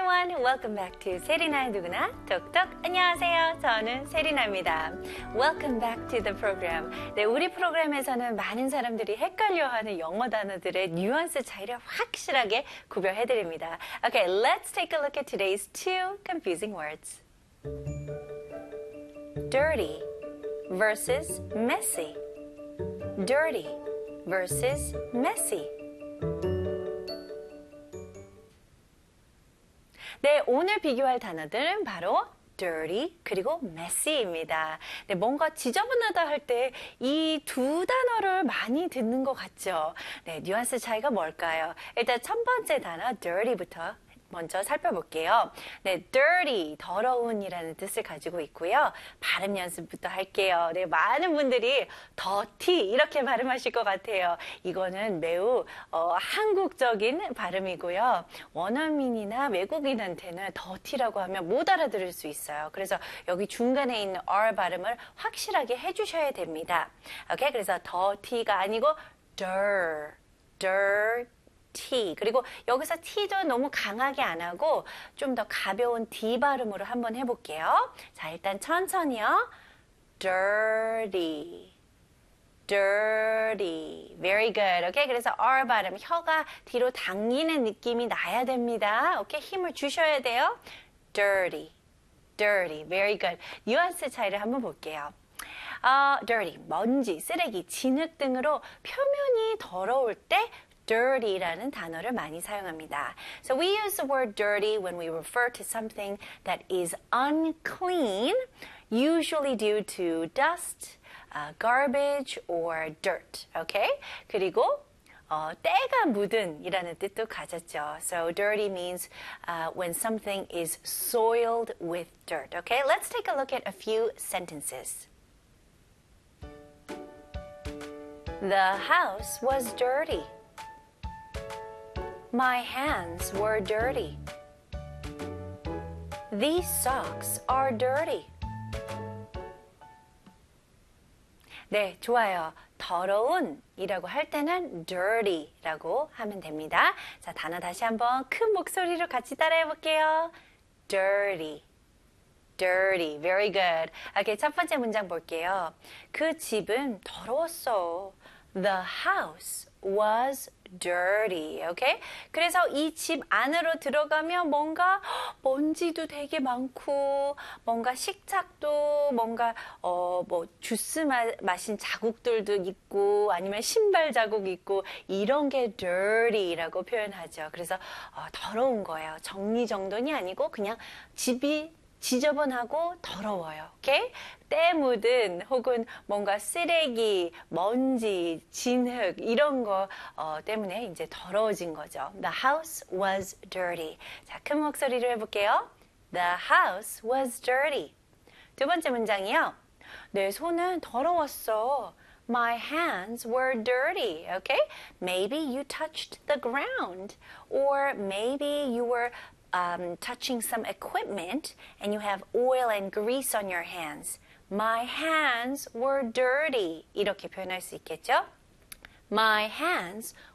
everyone, welcome back to 세리나의 누구나 톡톡. 안녕하세요. 저는 세리나입니다. Welcome back to the program. 네, 우리 프로그램에서는 많은 사람들이 헷갈려하는 영어 단어들의 뉘앙스 차이를 확실하게 구별해드립니다. Okay, let's take a look at today's two confusing words. Dirty versus messy. Dirty versus messy. 네, 오늘 비교할 단어들은 바로 dirty 그리고 messy입니다. 네, 뭔가 지저분하다 할 때 이 두 단어를 많이 듣는 것 같죠? 네, 뉘앙스 차이가 뭘까요? 일단 첫 번째 단어 dirty부터 먼저 살펴볼게요. 네, dirty, 더러운이라는 뜻을 가지고 있고요. 발음 연습부터 할게요. 네, 많은 분들이 dirty 이렇게 발음하실 것 같아요. 이거는 매우 한국적인 발음이고요. 원어민이나 외국인한테는 dirty라고 하면 못 알아들을 수 있어요. 그래서 여기 중간에 있는 R 발음을 확실하게 해주셔야 됩니다. 오케이, 그래서 dirty가 아니고 dirty. T. 그리고 여기서 T도 너무 강하게 안 하고 좀 더 가벼운 D 발음으로 한번 해볼게요. 자, 일단 천천히요. Dirty. Dirty. Very good. 오케이, 그래서 R 발음, 혀가 뒤로 당기는 느낌이 나야 됩니다. 오케이, 힘을 주셔야 돼요. Dirty. Dirty. Very good. 뉘앙스 차이를 한번 볼게요. Dirty, 먼지, 쓰레기, 진흙 등으로 표면이 더러울 때 dirty라는 단어를 많이 사용합니다. So we use the word dirty when we refer to something that is unclean, usually due to dust, garbage, or dirt. Okay? 그리고 때가 묻은 이라는 뜻도 가졌죠. So dirty means when something is soiled with dirt. Okay? Let's take a look at a few sentences. The house was dirty. My hands were dirty. These socks are dirty. 네, 좋아요. 더러운 이라고 할 때는 dirty라고 하면 됩니다. 자, 단어 다시 한번 큰 목소리로 같이 따라해 볼게요. dirty. dirty. Very good. 오케이, 첫 번째 문장 볼게요. 그 집은 더러웠어. The house was dirty. Okay? 그래서 이 집 안으로 들어가면 뭔가 먼지도 되게 많고 뭔가 식탁도 뭔가 뭐 주스 마신 자국들도 있고 아니면 신발 자국 있고 이런 게 dirty라고 표현하죠. 그래서 더러운 거예요. 정리정돈이 아니고 그냥 집이 지저분하고 더러워요. 오케이? 때 묻은 혹은 뭔가 쓰레기, 먼지, 진흙 이런 거 때문에 이제 더러워진 거죠. The house was dirty. 자, 큰 목소리로 해볼게요. The house was dirty. 두 번째 문장이요. 내 손은 더러웠어. My hands were dirty. Okay? Maybe you touched the ground. Or maybe you were touching some equipment and you have oil and grease on your hands. My hands were dirty. 이렇게 표현할 수 있겠죠? My hands